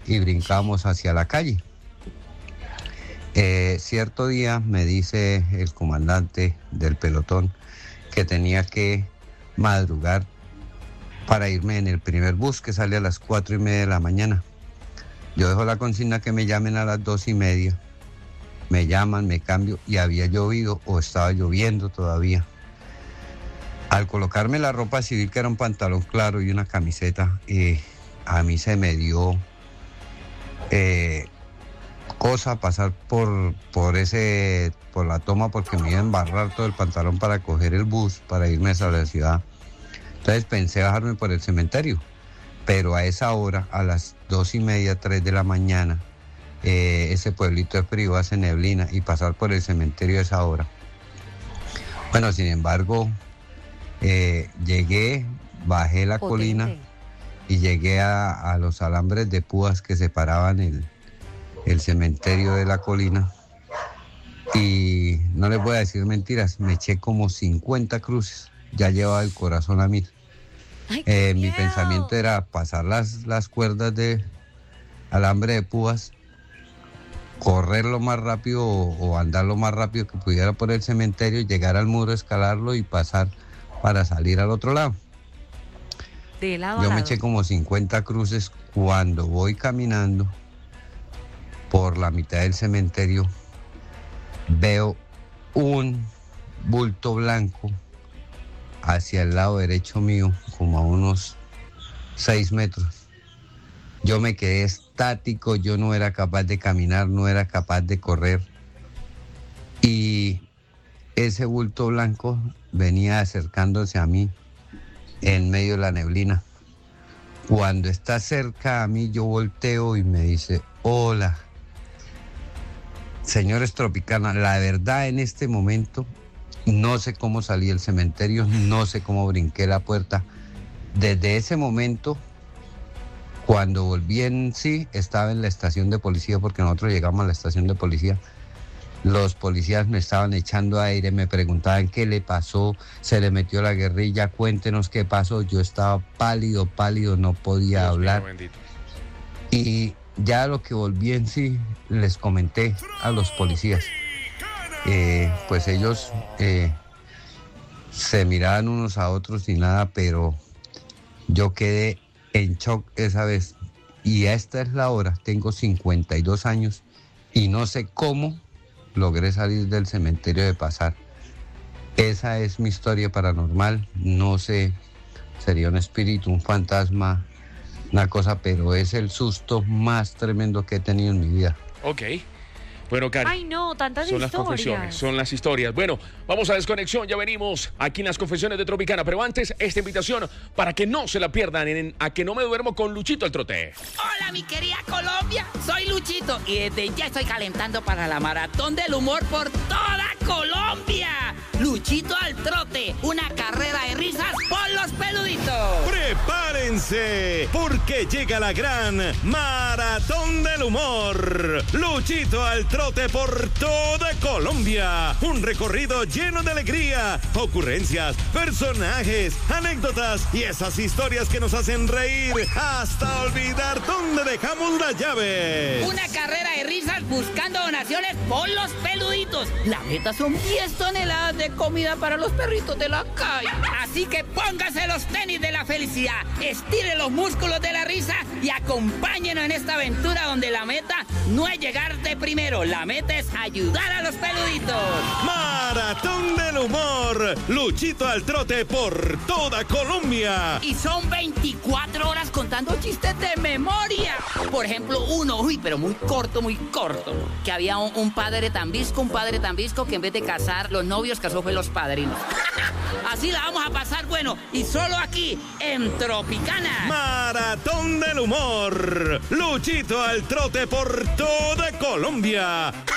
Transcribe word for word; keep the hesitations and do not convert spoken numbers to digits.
y brincamos hacia la calle. Eh, cierto día me dice el comandante del pelotón que tenía que madrugar para irme en el primer bus que sale a las cuatro y media de la mañana. Yo dejo la consigna que me llamen a las dos y media. Me llaman, me cambio y había llovido o estaba lloviendo todavía. Al colocarme la ropa civil, que era un pantalón claro y una camiseta, eh, a mí se me dio eh, cosa pasar por, por, ese, por la toma porque me iba a embarrar todo el pantalón para coger el bus, para irme a la ciudad. Entonces pensé bajarme por el cementerio, pero a esa hora, a las dos y media, tres de la mañana, eh, ese pueblito es frío, hace neblina, y pasar por el cementerio a esa hora. Bueno, sin embargo, eh, llegué, bajé la Potente. colina y llegué a, a los alambres de púas que separaban el, el cementerio de la colina. Y no les voy a decir mentiras, me eché como cincuenta cruces, ya llevaba el corazón a mil. Ay, eh, mi pensamiento era pasar las, las cuerdas de alambre de púas, correr lo más rápido o, o andar lo más rápido que pudiera por el cementerio, llegar al muro, escalarlo y pasar para salir al otro lado. De lado Yo a me lado. eché como cincuenta cruces. Cuando voy caminando por la mitad del cementerio, veo un bulto blanco hacia el lado derecho mío, como a unos seis metros. Yo me quedé estático, yo no era capaz de caminar, no era capaz de correr. Y ese bulto blanco venía acercándose a mí en medio de la neblina. Cuando está cerca a mí, yo volteo y me dice, hola, señores Tropicana, la verdad en este momento no sé cómo salí del cementerio, no sé cómo brinqué la puerta. Desde ese momento, cuando volví en sí, estaba en la estación de policía, porque nosotros llegamos a la estación de policía. Los policías me estaban echando aire, me preguntaban qué le pasó, se le metió la guerrilla, cuéntenos qué pasó. Yo estaba pálido, pálido, no podía Dios hablar. Mío, y ya lo que volví en sí, les comenté a los policías. Eh, pues ellos eh, se miraban unos a otros y nada, pero yo quedé en shock esa vez. Y esta es la hora, tengo cincuenta y dos años y no sé cómo logré salir del cementerio de pasar. Esa es mi historia paranormal, no sé, sería un espíritu, un fantasma, una cosa, pero es el susto más tremendo que he tenido en mi vida. Ok. Bueno, Cari, Ay, no, tantas son historias. las confesiones, son las historias. Bueno, vamos a Desconexión, ya venimos aquí en las confesiones de Tropicana. Pero antes, esta invitación para que no se la pierdan en A Que No Me Duermo con Luchito el Trote. Hola, mi querida Colombia, soy Luchito y desde ya estoy calentando para la maratón del humor por toda Colombia. Luchito al Trote, una carrera de risas por los peluditos. ¡Prepárense! Porque llega la gran maratón del humor. Luchito al Trote por toda Colombia. Un recorrido lleno de alegría, ocurrencias, personajes, anécdotas y esas historias que nos hacen reír hasta olvidar dónde dejamos las llaves. Una carrera de risas buscando donaciones por los peluditos. La meta son diez toneladas de comida para los perritos de la calle. Así que póngase los tenis de la felicidad, estire los músculos de la risa y acompáñenos en esta aventura donde la meta no es llegar de primero, la meta es ayudar a los peluditos. Maratón del humor, Luchito al Trote por toda Colombia. Y son veinticuatro horas contando chistes de memoria. Por ejemplo, uno, uy, pero muy corto, muy corto, que había un, un padre tan visco, un padre tan visco que en vez de casar los novios, casó fue los padrinos. Así la vamos a pasar, bueno, y solo aquí, en Tropicana. Maratón del humor, Luchito al Trote por toda Colombia.